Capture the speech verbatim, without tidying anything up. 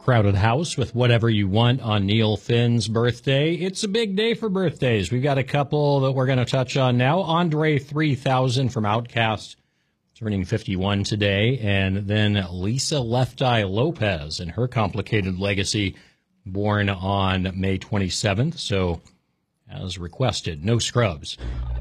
crowded house with whatever you want on Neil Finn's birthday. It's a big day for birthdays. We've got a couple that we're going to touch on now. Andre three thousand from Outkast, turning fifty-one today. And then Lisa Left Eye Lopez and her complicated legacy, born on May twenty-seventh. So, as requested, no scrubs